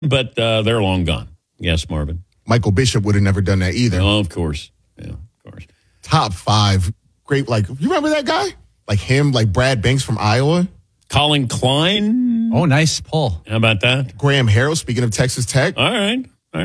but they're long gone. Yes, Marvin. Michael Bishop would have never done that either. Oh, of course. Yeah, of course. Top 5. Great. Like, you remember that guy? Like him, like Brad Banks from Iowa. Colin Klein. Oh, nice pull. How about that? Graham Harrell, speaking of Texas Tech. All right.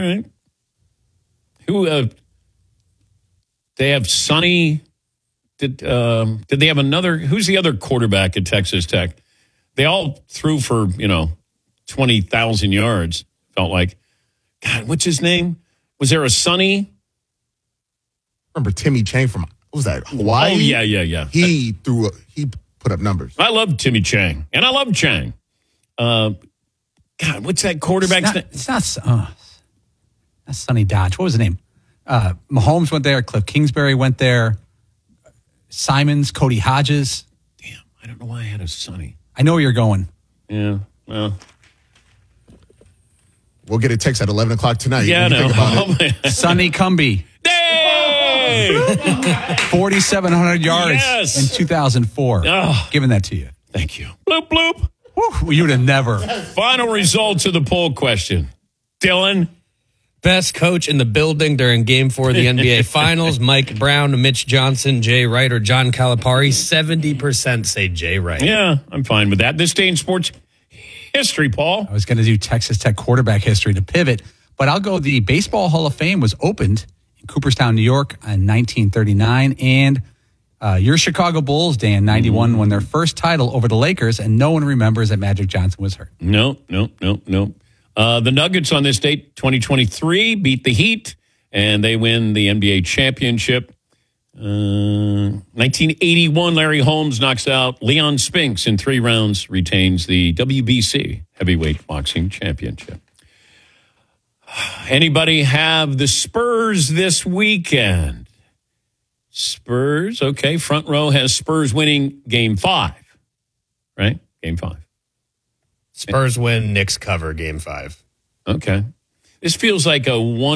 Who, they have Sonny. Did they have another? Who's the other quarterback at Texas Tech? They all threw for, 20,000 yards, felt like. God, what's his name? Was there a Sonny? Remember Timmy Chang from, what was that, Hawaii? Oh, yeah. He put up numbers. I love Timmy Chang, and I love Chang. God, what's that quarterback's name? It's not Sonny Dodge. What was the name? Mahomes went there. Cliff Kingsbury went there. Simons, Cody Hodges. Damn, I don't know why I had a Sonny. I know where you're going. Yeah, well. We'll get a text at 11 o'clock tonight. Yeah, no. Sonny Cumbie. Hey! 4,700 yards in 2004. Oh. Giving that to you. Thank you. Bloop, bloop. Whew, you would have never. Final results of the poll question. Dylan? Best coach in the building during Game 4 of the NBA Finals, Mike Brown, Mitch Johnson, Jay Wright, or John Calipari. 70% say Jay Wright. Yeah, I'm fine with that. This day in sports history, Paul. I was going to do Texas Tech quarterback history to pivot, but I'll go the Baseball Hall of Fame was opened in Cooperstown, New York in 1939, and your Chicago Bulls, Dan, 91, won their first title over the Lakers, and no one remembers that Magic Johnson was hurt. Nope. The Nuggets on this date, 2023, beat the Heat, and they win the NBA championship. 1981, Larry Holmes knocks out Leon Spinks in 3 rounds, retains the WBC heavyweight boxing championship. Anybody have the Spurs this weekend? Spurs, okay. Front row has Spurs winning Game 5, right? Game 5. Spurs win, Knicks cover Game 5. Okay. This feels like a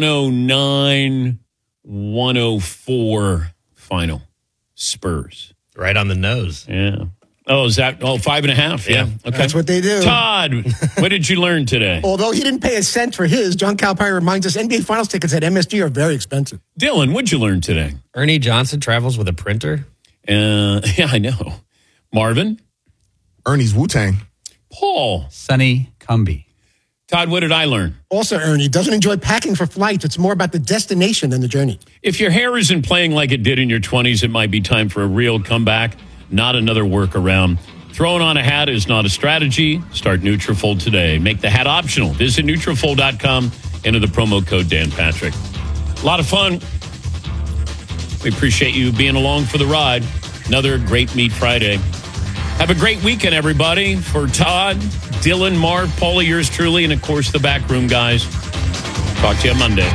109-104 final. Spurs. Right on the nose. Yeah. Oh, is that 5.5? Yeah. Okay. That's what they do. Todd, what did you learn today? Although he didn't pay a cent for his, John Calipari reminds us NBA Finals tickets at MSG are very expensive. Dylan, what'd you learn today? Ernie Johnson travels with a printer. Yeah, I know. Marvin? Ernie's Wu-Tang. Paul? Sonny Cumbie. Todd, what did I learn? Also, Ernie doesn't enjoy packing for flights. It's more about the destination than the journey. If your hair isn't playing like it did in your 20s, it might be time for a real comeback, not another workaround. Throwing on a hat is not a strategy. Start Nutrafol today. Make the hat optional. Visit Nutrafol.com. Enter the promo code Dan Patrick. A lot of fun. We appreciate you being along for the ride. Another great Meat Friday. Have a great weekend, everybody. For Todd, Dylan, Marv, Paulie, yours truly, and, of course, the backroom guys. Talk to you on Monday.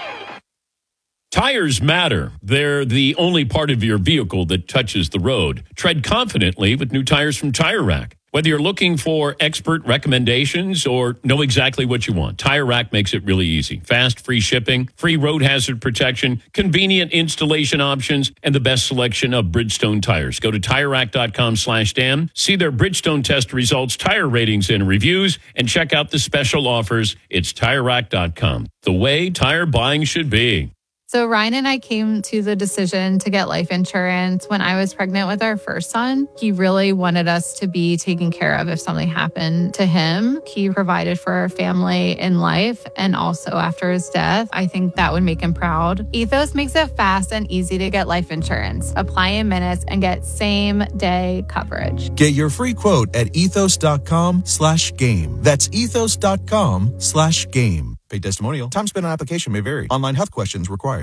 Tires matter. They're the only part of your vehicle that touches the road. Tread confidently with new tires from Tire Rack. Whether you're looking for expert recommendations or know exactly what you want, Tire Rack makes it really easy. Fast, free shipping, free road hazard protection, convenient installation options, and the best selection of Bridgestone tires. Go to TireRack.com/Dan, see their Bridgestone test results, tire ratings, and reviews, and check out the special offers. It's TireRack.com. The way tire buying should be. So Ryan and I came to the decision to get life insurance when I was pregnant with our first son. He really wanted us to be taken care of if something happened to him. He provided for our family in life and also after his death. I think that would make him proud. Ethos makes it fast and easy to get life insurance. Apply in minutes and get same-day coverage. Get your free quote at ethos.com/game. That's ethos.com/game. Paid testimonial. Time spent on application may vary. Online health questions required.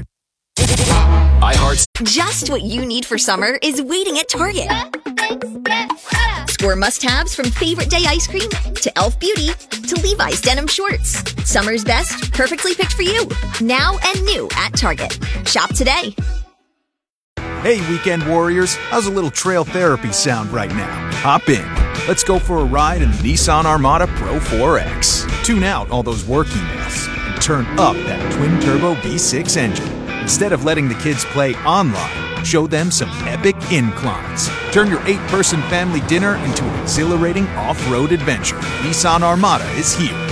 Just what you need for summer is waiting at Target. Score must-haves from favorite day ice cream to Elf Beauty to Levi's denim shorts. Summer's best, perfectly picked for you. Now and new at Target. Shop today. Hey, weekend warriors. How's a little trail therapy sound right now? Hop in. Let's go for a ride in the Nissan Armada Pro 4X. Tune out all those work emails and turn up that twin-turbo V6 engine. Instead of letting the kids play online, show them some epic inclines. Turn your 8-person family dinner into an exhilarating off-road adventure. Nissan Armada is here.